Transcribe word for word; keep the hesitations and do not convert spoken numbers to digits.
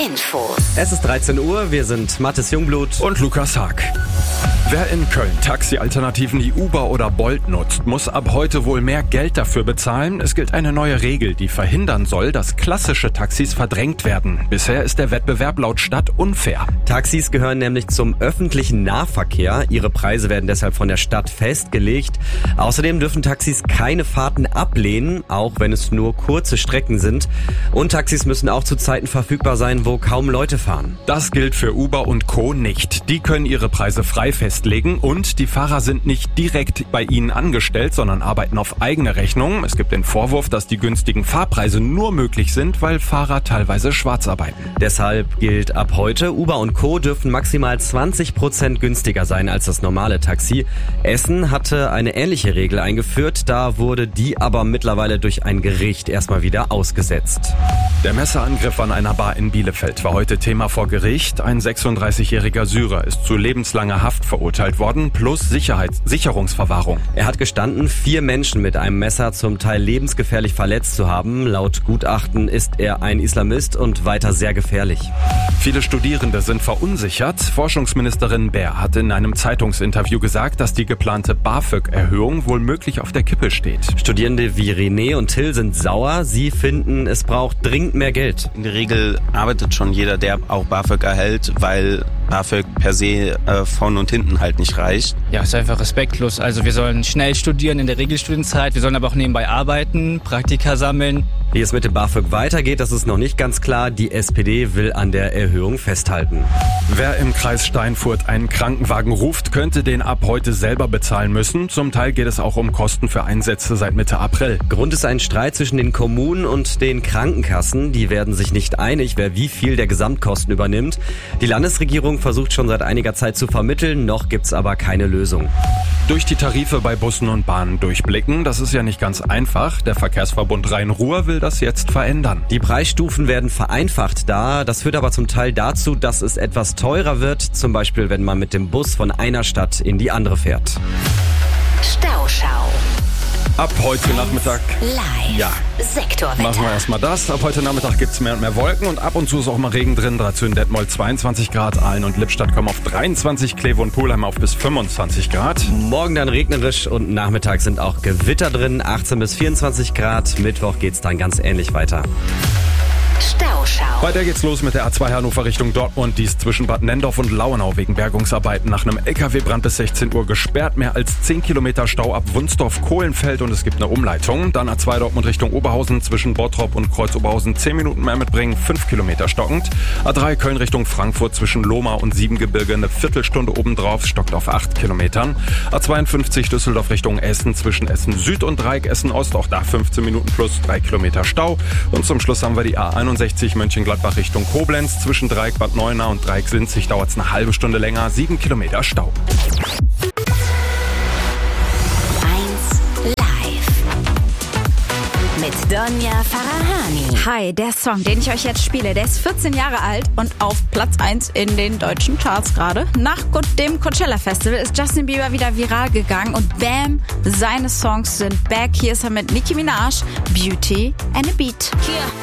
Infos. Es ist dreizehn Uhr, wir sind Mathis Jungblut und Lukas Haag. Wer in Köln Taxi-Alternativen wie Uber oder Bolt nutzt, muss ab heute wohl mehr Geld dafür bezahlen. Es gilt eine neue Regel, die verhindern soll, dass klassische Taxis verdrängt werden. Bisher ist der Wettbewerb laut Stadt unfair. Taxis gehören nämlich zum öffentlichen Nahverkehr. Ihre Preise werden deshalb von der Stadt festgelegt. Außerdem dürfen Taxis keine Fahrten ablehnen, auch wenn es nur kurze Strecken sind. Und Taxis müssen auch zu Zeiten verfügbar sein, wo kaum Leute fahren. Das gilt für Uber und Co. nicht. Die können ihre Preise frei festlegen. Und die Fahrer sind nicht direkt bei ihnen angestellt, sondern arbeiten auf eigene Rechnung. Es gibt den Vorwurf, dass die günstigen Fahrpreise nur möglich sind, weil Fahrer teilweise schwarz arbeiten. Deshalb gilt ab heute, Uber und Co. dürfen maximal zwanzig Prozent günstiger sein als das normale Taxi. Essen hatte eine ähnliche Regel eingeführt, da wurde die aber mittlerweile durch ein Gericht erstmal wieder ausgesetzt. Der Messerangriff an einer Bar in Bielefeld war heute Thema vor Gericht. Ein sechsunddreißigjähriger Syrer ist zu lebenslanger Haft verurteilt worden, plus Sicherheits- Sicherungsverwahrung. Er hat gestanden, vier Menschen mit einem Messer zum Teil lebensgefährlich verletzt zu haben. Laut Gutachten ist er ein Islamist und weiter sehr gefährlich. Viele Studierende sind verunsichert. Forschungsministerin Baer hat in einem Zeitungsinterview gesagt, dass die geplante BAföG-Erhöhung wohl möglich auf der Kippe steht. Studierende wie René und Till sind sauer. Sie finden, es braucht dringend mehr Geld. In der Regel arbeitet schon jeder, der auch BAföG erhält, weil BAföG per se äh, von und hinten halt nicht reicht. Ja, ist einfach respektlos. Also wir sollen schnell studieren in der Regelstudienzeit, wir sollen aber auch nebenbei arbeiten, Praktika sammeln. Wie es mit dem BAföG weitergeht, das ist noch nicht ganz klar. Die S P D will an der Erhöhung festhalten. Wer im Kreis Steinfurt einen Krankenwagen ruft, könnte den ab heute selber bezahlen müssen. Zum Teil geht es auch um Kosten für Einsätze seit Mitte April. Grund ist ein Streit zwischen den Kommunen und den Krankenkassen. Die werden sich nicht einig, wer wie viel der Gesamtkosten übernimmt. Die Landesregierung versucht schon seit einiger Zeit zu vermitteln, noch gibt's aber keine Lösung. Durch die Tarife bei Bussen und Bahnen durchblicken, das ist ja nicht ganz einfach. Der Verkehrsverbund Rhein-Ruhr will das jetzt verändern. Die Preisstufen werden vereinfacht da. Das führt aber zum Teil dazu, dass es etwas teurer wird. Zum Beispiel, wenn man mit dem Bus von einer Stadt in die andere fährt. Stauschau. Ab heute Nachmittag Live. Ja. Sektorwetter. Machen wir erstmal das. Ab heute Nachmittag gibt's mehr und mehr Wolken und ab und zu ist auch mal Regen drin. Dazu in Detmold zweiundzwanzig Grad, Aalen und Lippstadt kommen auf dreiundzwanzig, Kleve und Pulheim auf bis fünfundzwanzig Grad. Morgen dann regnerisch und Nachmittag sind auch Gewitter drin, achtzehn bis vierundzwanzig Grad. Mittwoch geht's dann ganz ähnlich weiter. Stauschau. Bei der geht's los mit der A zwei Hannover Richtung Dortmund. Die ist zwischen Bad Nendorf und Lauenau wegen Bergungsarbeiten nach einem L K W-Brand bis sechzehn Uhr gesperrt. Mehr als zehn Kilometer Stau ab Wunsdorf-Kohlenfeld und es gibt eine Umleitung. Dann A zwei Dortmund Richtung Oberhausen zwischen Bottrop und Kreuz Oberhausen zehn Minuten mehr mitbringen, fünf Kilometer stockend. A drei Köln Richtung Frankfurt zwischen Lohmar und Siebengebirge eine Viertelstunde obendrauf, stockt auf acht Kilometern. A zweiundfünfzig Düsseldorf Richtung Essen zwischen Essen Süd und Dreieck Essen Ost, auch da fünfzehn Minuten plus drei Kilometer Stau. Und zum Schluss haben wir die A einundsechzig Mönchengladbach Richtung Koblenz. Zwischen Dreieck Bad Neuenahr und Dreieck Sinzig dauert es eine halbe Stunde länger, sieben Kilometer Stau. eins Live. Mit Donja Farahani. Hi, der Song, den ich euch jetzt spiele, der ist vierzehn Jahre alt und auf Platz eins in den deutschen Charts gerade. Nach dem Coachella Festival ist Justin Bieber wieder viral gegangen und bam, seine Songs sind back. Hier ist er mit Nicki Minaj, Beauty and a Beat. Hier